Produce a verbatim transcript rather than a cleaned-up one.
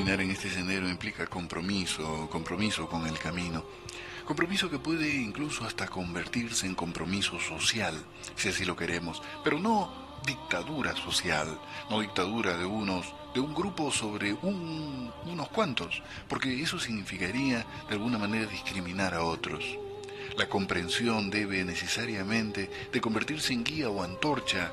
Caminar en este sendero implica compromiso, compromiso con el camino. Compromiso que puede incluso hasta convertirse en compromiso social, si así lo queremos, pero no dictadura social, no dictadura de unos, de un grupo sobre un, unos cuantos, porque eso significaría de alguna manera discriminar a otros. La comprensión debe necesariamente de convertirse en guía o antorcha